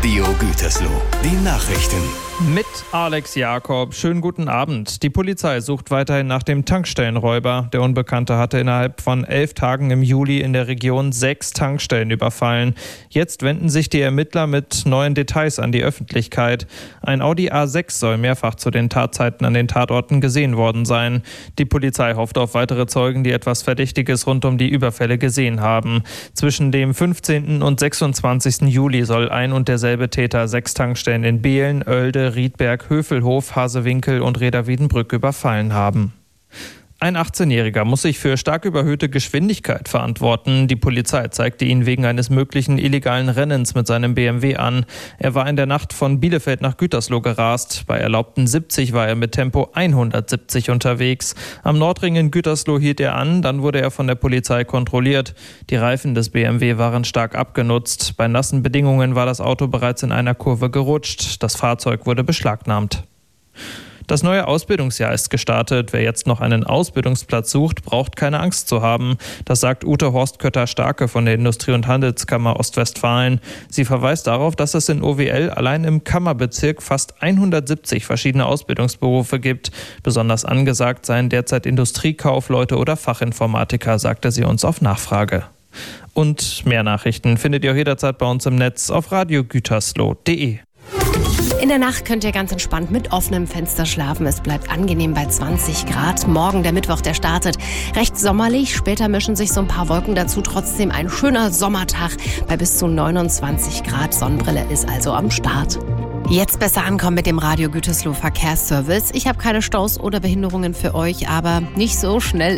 Radio Gütersloh. Die Nachrichten. Mit Alex Jakob. Schönen guten Abend. Die Polizei sucht weiterhin nach dem Tankstellenräuber. Der Unbekannte hatte innerhalb von 11 Tagen im Juli in der Region 6 Tankstellen überfallen. Jetzt wenden sich die Ermittler mit neuen Details an die Öffentlichkeit. Ein Audi A6 soll mehrfach zu den Tatzeiten an den Tatorten gesehen worden sein. Die Polizei hofft auf weitere Zeugen, die etwas Verdächtiges rund um die Überfälle gesehen haben. Zwischen dem 15. und 26. Juli soll ein und derselbe Täter 6 Tankstellen in Behlen, Oelde, Riedberg, Hövelhof, Hasewinkel und Reda-Wiedenbrück überfallen haben. Ein 18-Jähriger muss sich für stark überhöhte Geschwindigkeit verantworten. Die Polizei zeigte ihn wegen eines möglichen illegalen Rennens mit seinem BMW an. Er war in der Nacht von Bielefeld nach Gütersloh gerast. Bei erlaubten 70 war er mit Tempo 170 unterwegs. Am Nordring in Gütersloh hielt er an, dann wurde er von der Polizei kontrolliert. Die Reifen des BMW waren stark abgenutzt. Bei nassen Bedingungen war das Auto bereits in einer Kurve gerutscht. Das Fahrzeug wurde beschlagnahmt. Das neue Ausbildungsjahr ist gestartet. Wer jetzt noch einen Ausbildungsplatz sucht, braucht keine Angst zu haben. Das sagt Ute Horst-Kötter-Starke von der Industrie- und Handelskammer Ostwestfalen. Sie verweist darauf, dass es in OWL allein im Kammerbezirk fast 170 verschiedene Ausbildungsberufe gibt. Besonders angesagt seien derzeit Industriekaufleute oder Fachinformatiker, sagte sie uns auf Nachfrage. Und mehr Nachrichten findet ihr auch jederzeit bei uns im Netz auf radiogütersloh.de. In der Nacht könnt ihr ganz entspannt mit offenem Fenster schlafen. Es bleibt angenehm bei 20 Grad. Morgen, der Mittwoch, der startet recht sommerlich. Später mischen sich so ein paar Wolken dazu. Trotzdem ein schöner Sommertag bei bis zu 29 Grad. Sonnenbrille ist also am Start. Jetzt besser ankommen mit dem Radio Gütersloh Verkehrsservice. Ich habe keine Staus oder Behinderungen für euch, aber nicht so schnell